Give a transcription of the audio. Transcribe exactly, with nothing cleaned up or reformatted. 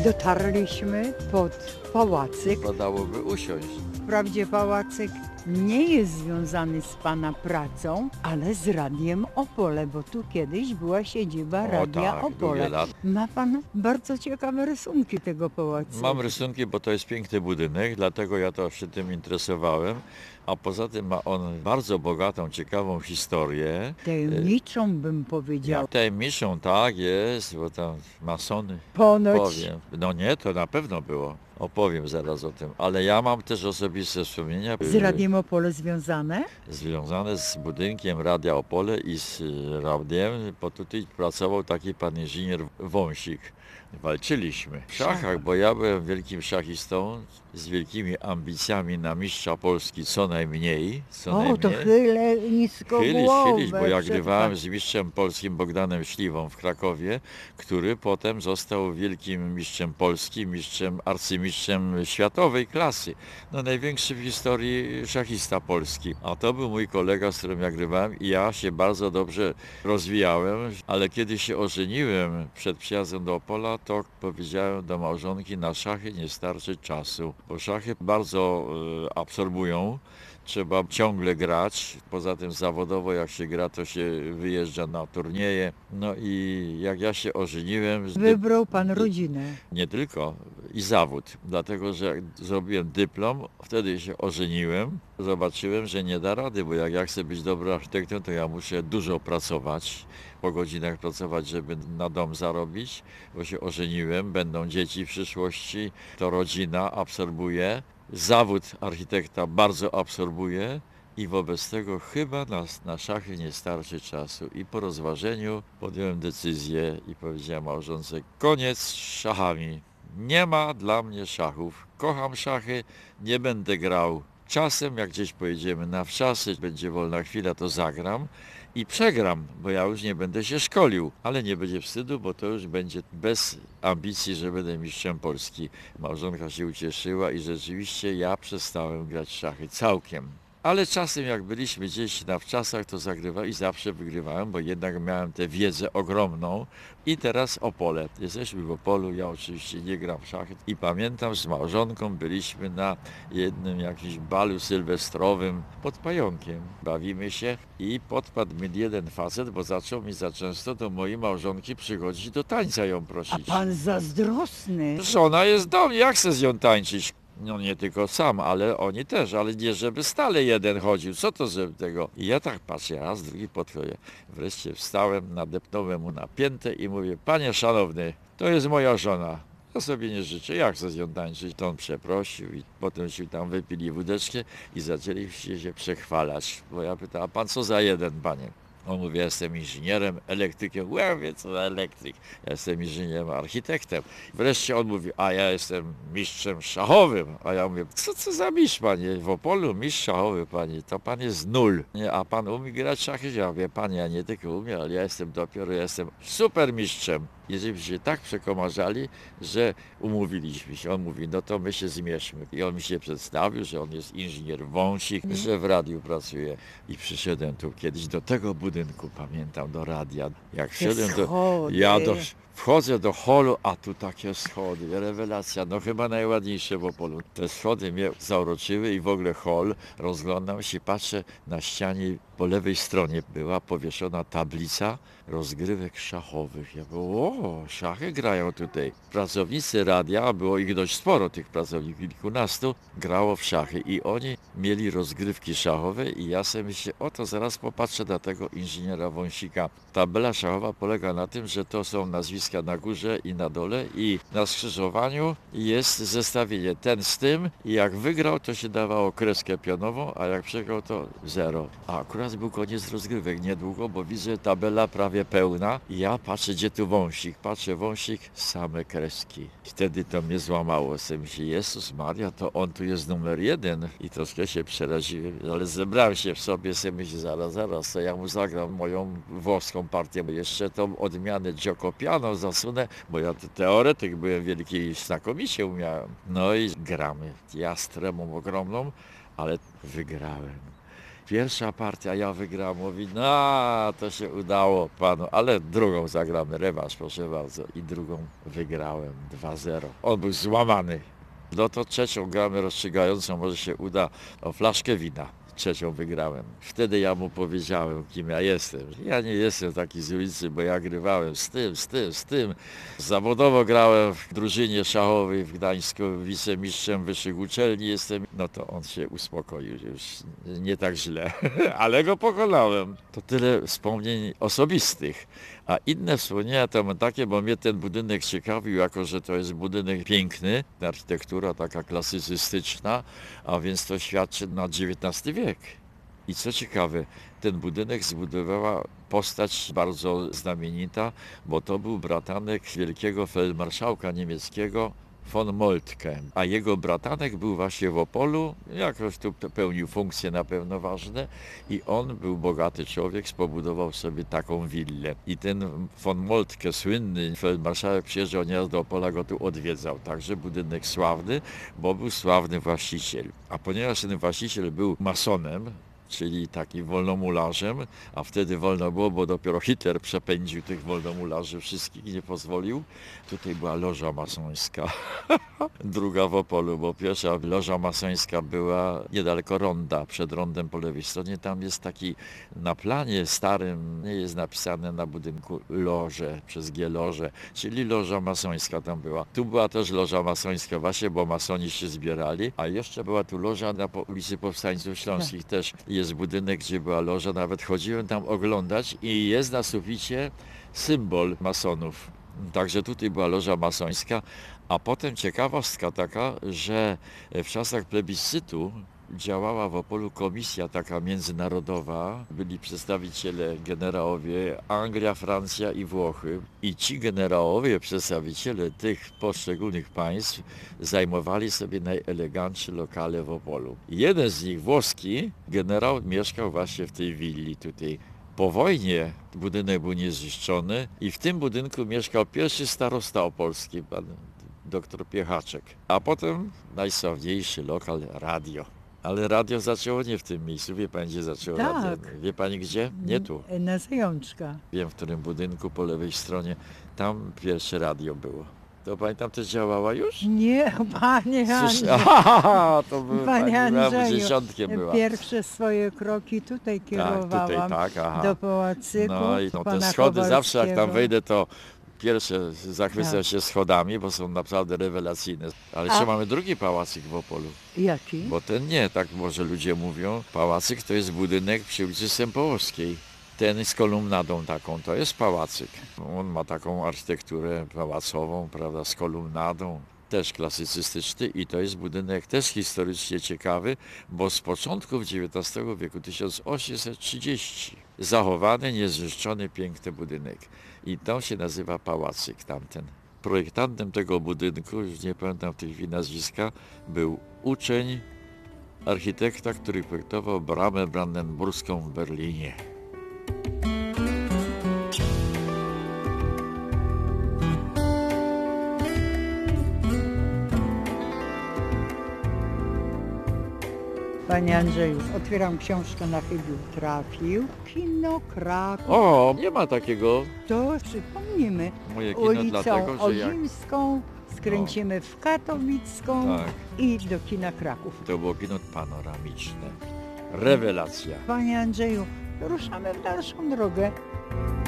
Dotarliśmy pod pałacyk. Padałoby usiąść. Wprawdzie pałacyk nie jest związany z pana pracą, ale z Radiem Opole, bo tu kiedyś była siedziba O Radia tak, Opole. długie lata. Ma pan bardzo ciekawe rysunki tego pałacu. Mam rysunki, bo to jest piękny budynek, dlatego ja to się tym interesowałem. A poza tym ma on bardzo bogatą, ciekawą historię. Tajemniczą bym powiedział. Jak tajemniczą, tak jest, bo tam masony, Ponoć. powiem. No nie, to na pewno było. Opowiem zaraz o tym. Ale ja mam też osobiste wspomnienia. Z Radiem Opole związane? Związane z budynkiem Radia Opole i z radiem, bo tutaj pracował taki pan inżynier Wąsik. Walczyliśmy w szachach, bo ja byłem wielkim szachistą z wielkimi ambicjami na mistrza Polski co najmniej. Co O, najmniej. to chylę nisko Chylić, głowę. chylić, bo ja przed grywałem pan- z mistrzem polskim Bogdanem Śliwą w Krakowie, który potem został wielkim mistrzem Polski, mistrzem, arcymistrzem światowej klasy. No największy w historii szachista polski. A to był mój kolega, z którym ja grywałem i ja się bardzo dobrze rozwijałem, ale kiedy się ożeniłem przed przyjazdem do Opola, to powiedziałem do małżonki, na szachy nie starczy czasu, bo szachy bardzo e, absorbują. Trzeba ciągle grać, poza tym zawodowo jak się gra, to się wyjeżdża na turnieje. No i jak ja się ożeniłem, Wybrał pan rodzinę. nie tylko, i zawód, dlatego że jak zrobiłem dyplom, wtedy się ożeniłem, zobaczyłem, że nie da rady, bo jak ja chcę być dobrym architektem, to ja muszę dużo pracować, po godzinach pracować, żeby na dom zarobić, bo się ożeniłem, będą dzieci w przyszłości, to rodzina absorbuje. Zawód architekta bardzo absorbuje i wobec tego chyba na, na szachy nie starczy czasu. I po rozważeniu podjąłem decyzję i powiedziałem małżonce, koniec z szachami. Nie ma dla mnie szachów. Kocham szachy, nie będę grał. Czasem jak gdzieś pojedziemy na wczasy, będzie wolna chwila, to zagram. I przegram, bo ja już nie będę się szkolił, ale nie będzie wstydu, bo to już będzie bez ambicji, że będę mistrzem Polski. Małżonka się ucieszyła i rzeczywiście ja przestałem grać w szachy całkiem. Ale czasem jak byliśmy gdzieś na wczasach, to zagrywałem i zawsze wygrywałem, bo jednak miałem tę wiedzę ogromną. I teraz Opole. Jesteśmy w Opolu, ja oczywiście nie gram w szachy. I pamiętam, z małżonką byliśmy na jednym jakimś balu sylwestrowym pod Pająkiem. Bawimy się i podpadł mi jeden facet, bo zaczął mi za często do mojej małżonki przychodzić do tańca ją A prosić. pan zazdrosny. Żona jest do mnie, jak chcę z nią tańczyć? No nie tylko sam, ale oni też, ale nie żeby stale jeden chodził, co to żeby tego. I ja tak patrzę, raz, drugi podchodzę. Wreszcie wstałem, nadepnąłem mu na piętę i mówię, panie szanowny, to jest moja żona. Ja sobie nie życzę, jak chcę z nią tańczyć. To on przeprosił i potem się tam wypili wódeczkę i zaczęli się, się przechwalać. Bo ja pytam, a pan co za jeden, panie? On mówi, ja jestem inżynierem, elektrykiem. Ja mówię, co za elektryk? Ja jestem inżynierem, architektem. Wreszcie on mówi, a ja jestem mistrzem szachowym. A ja mówię, co co za mistrz, panie? W Opolu mistrz szachowy, panie. To pan jest nul. Nie, a pan umie grać szachy? Ja mówię, panie, ja nie tylko umiem, ale ja jestem dopiero, ja jestem super mistrzem. I żeśmy się tak przekomarzali, że umówiliśmy się. On mówi, no to my się zmierzmy. I on mi się przedstawił, że on jest inżynier Wąsik, że w radiu pracuje. I przyszedłem tu kiedyś do tego budynku, pamiętam, do radia. Jak wszedłem, to schody. ja do, wchodzę do holu, a tu takie schody, rewelacja, no chyba najładniejsze w Opolu. Te schody mnie zauroczyły i w ogóle hol, rozglądam się, patrzę na ścianie, po lewej stronie była powieszona tablica rozgrywek szachowych. Ja mówię, o, szachy grają tutaj. Pracownicy radia, a było ich dość sporo, tych pracowników, kilkunastu, grało w szachy i oni mieli rozgrywki szachowe i ja sobie myślę, oto zaraz popatrzę na tego inżyniera Wąsika. Tabela szachowa polega na tym, że to są nazwiska na górze i na dole i na skrzyżowaniu jest zestawienie ten z tym i jak wygrał, to się dawało kreskę pionową, a jak przegrał, to zero. A akurat był koniec rozgrywek niedługo, bo widzę tabela prawie pełna i ja patrzę, gdzie tu Wąsik. Patrzę, Wąsik, same kreski. Wtedy to mnie złamało. Sobie myślę, Jezus Maria, to on tu jest numer jeden. I troszkę się przeraziłem, ale zebrałem się w sobie, sobie myślę, zaraz, zaraz, to ja mu zagram moją włoską partię, bo jeszcze tą odmianę Giocopiano zasunę, bo ja teoretyk byłem wielki i znakomicie umiałem. No i gramy. Ja z tremą ogromną, ale wygrałem. Pierwsza partia ja wygrałem, mówi, no to się udało panu, ale drugą zagramy, rewanż proszę bardzo. I drugą wygrałem dwa zero. On był złamany. No to trzecią gramy rozstrzygającą, może się uda o flaszkę wina. Trzecią wygrałem. Wtedy ja mu powiedziałem, kim ja jestem. Ja nie jestem taki z ulicy, bo ja grywałem z tym, z tym, z tym. Zawodowo grałem w drużynie szachowej w Gdańsku, wicemistrzem wyższych uczelni jestem. No to on się uspokoił, już nie tak źle, ale go pokonałem. To tyle wspomnień osobistych. A inne wspomnienia to mam takie, bo mnie ten budynek ciekawił, jako że to jest budynek piękny, architektura taka klasycystyczna, a więc to świadczy na dziewiętnasty wiek. I co ciekawe, ten budynek zbudowała postać bardzo znamienita, bo to był bratanek wielkiego feldmarszałka niemieckiego von Moltke, a jego bratanek był właśnie w Opolu, jakoś tu pełnił funkcje na pewno ważne i on był bogaty człowiek, spobudował sobie taką willę. I ten von Moltke, słynny feldmarszałek, przyjeżdżał nieraz do Opola, go tu odwiedzał. Także budynek sławny, bo był sławny właściciel. A ponieważ ten właściciel był masonem, czyli takim wolnomularzem, a wtedy wolno było, bo dopiero Hitler przepędził tych wolnomularzy wszystkich i nie pozwolił. Tutaj była loża masońska, druga w Opolu, bo pierwsza loża masońska była niedaleko ronda, przed rondem po lewej stronie. Tam jest taki, na planie starym, nie jest napisane na budynku loże, przez G loże, czyli loża masońska tam była. Tu była też loża masońska właśnie, bo masoni się zbierali, a jeszcze była tu loża na ulicy Powstańców Śląskich też. Jest budynek, gdzie była loża, nawet chodziłem tam oglądać i jest na suficie symbol masonów. Także tutaj była loża masońska, a potem ciekawostka taka, że w czasach plebiscytu działała w Opolu komisja taka międzynarodowa, byli przedstawiciele, generałowie Anglia, Francja i Włochy i ci generałowie, przedstawiciele tych poszczególnych państw zajmowali sobie najelegantsze lokale w Opolu. Jeden z nich, włoski generał, mieszkał właśnie w tej willi tutaj. Po wojnie budynek był niezniszczony i w tym budynku mieszkał pierwszy starosta opolski, pan doktor Piechaczek. A potem najsławniejszy lokal radio. Ale radio zaczęło nie w tym miejscu. Wie pani, gdzie zaczęło Tak. radio? Wie pani gdzie? Nie tu. Na Zajączka. Wiem, w którym budynku po lewej stronie. Tam pierwsze radio było. To pani tam też działała już? Nie, panie Słysz... Andrzeju. Aha, to były Panie pani była Andrzeju, dziesiątkiem była. Pierwsze swoje kroki tutaj Tak, kierowałam tutaj tak, aha. do pałacyku. No i no, te pana schody zawsze jak tam Kowalskiego. wejdę, to pierwsze zachwycam Tak. się schodami, bo są naprawdę rewelacyjne. Ale A- jeszcze mamy drugi pałacyk w Opolu. Jaki? Bo ten nie, tak może ludzie mówią. Pałacyk to jest budynek przy ulicy Sępołowskiej. Ten z kolumnadą taką, to jest pałacyk. On ma taką architekturę pałacową, prawda, z kolumnadą. Też klasycystyczny i to jest budynek też historycznie ciekawy, bo z początków dziewiętnastego wieku, tysiąc osiemset trzydziesty, zachowany, niezniszczony, piękny budynek. I to się nazywa pałacyk tamten. Projektantem tego budynku, już nie pamiętam w tej chwili nazwiska, był uczeń architekta, który projektował bramę brandenburską w Berlinie. Panie Andrzeju, otwieram książkę na chybił trafił. Kino Kraków. O, nie ma takiego. To przypomnimy. Moje kino Ulicą dlatego, że jak Olimską skręcimy w Katowicką Tak. i do kina Kraków. to było kino panoramiczne. Rewelacja. Panie Andrzeju, ruszamy w dalszą drogę.